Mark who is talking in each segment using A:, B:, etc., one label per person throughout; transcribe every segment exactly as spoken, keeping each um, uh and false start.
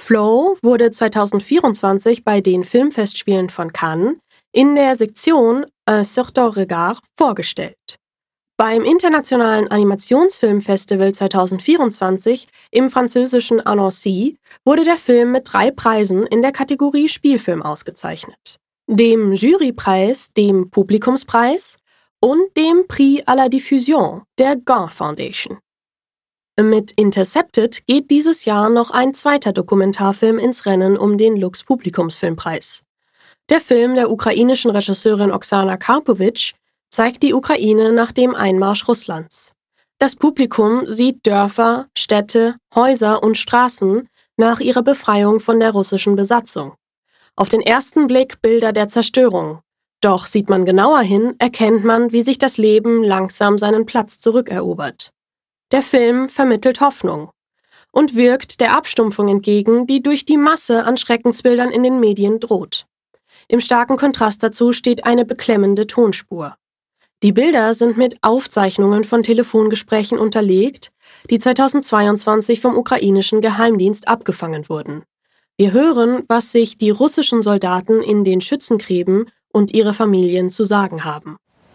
A: Flow wurde zweitausendvierundzwanzig bei den Filmfestspielen von Cannes in der Sektion Un certain regard vorgestellt. Beim Internationalen Animationsfilmfestival zweitausendvierundzwanzig im französischen Annecy wurde der Film mit drei Preisen in der Kategorie Spielfilm ausgezeichnet: dem Jurypreis, dem Publikumspreis und dem Prix à la Diffusion der Gaunt Foundation. Mit Intercepted geht dieses Jahr noch ein zweiter Dokumentarfilm ins Rennen um den Lux Publikumsfilmpreis. Der Film der ukrainischen Regisseurin Oksana Karpowitsch zeigt die Ukraine nach dem Einmarsch Russlands. Das Publikum sieht Dörfer, Städte, Häuser und Straßen nach ihrer Befreiung von der russischen Besatzung. Auf den ersten Blick Bilder der Zerstörung. Doch sieht man genauer hin, erkennt man, wie sich das Leben langsam seinen Platz zurückerobert. Der Film vermittelt Hoffnung und wirkt der Abstumpfung entgegen, die durch die Masse an Schreckensbildern in den Medien droht. Im starken Kontrast dazu steht eine beklemmende Tonspur. Die Bilder sind mit Aufzeichnungen von Telefongesprächen unterlegt, die zweitausendzweiundzwanzig vom ukrainischen Geheimdienst abgefangen wurden. Wir hören, was sich die russischen Soldaten in den Schützengräben und ihre Familien zu sagen haben.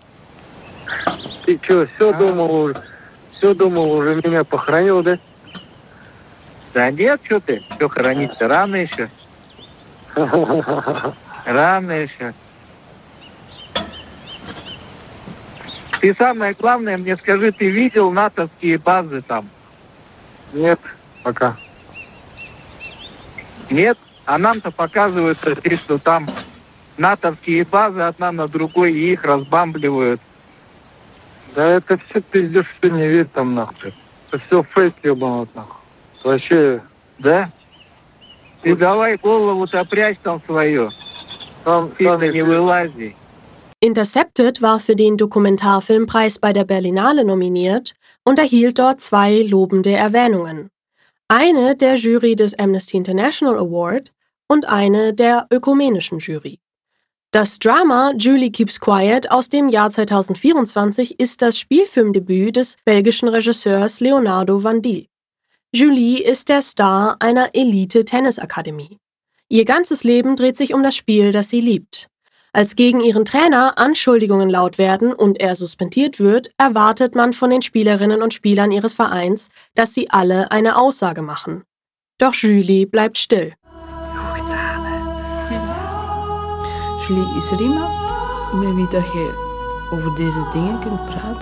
B: Все думал, уже меня похоронил, да?
C: Да нет, что ты, все хоронить-то рано еще. Рано еще. Ты самое главное мне скажи, ты видел натовские базы там?
B: Нет, пока.
C: Нет? А нам-то показывают, что там натовские базы одна на другой, и их разбамбливают.
B: Да это все пиздец, что не верь там нахуй. Это все фейк ебанут нахуй. Вообще,
C: да? Ты вот. Давай голову-то прячь там свою. Там, там не вылази.
A: Intercepted war für den Dokumentarfilmpreis bei der Berlinale nominiert und erhielt dort zwei lobende Erwähnungen. Eine der Jury des Amnesty International Award und eine der ökumenischen Jury. Das Drama Julie Keeps Quiet aus dem Jahr zweitausendvierundzwanzig ist das Spielfilmdebüt des belgischen Regisseurs Leonardo van Dil. Julie ist der Star einer Elite-Tennisakademie. Ihr ganzes Leben dreht sich um das Spiel, das sie liebt. Als gegen ihren Trainer Anschuldigungen laut werden und er suspendiert wird, erwartet man von den Spielerinnen und Spielern ihres Vereins, dass sie alle eine Aussage machen. Doch Julie bleibt still.
D: Julie, is er iemand met wie dat je over deze dingen kunt praten?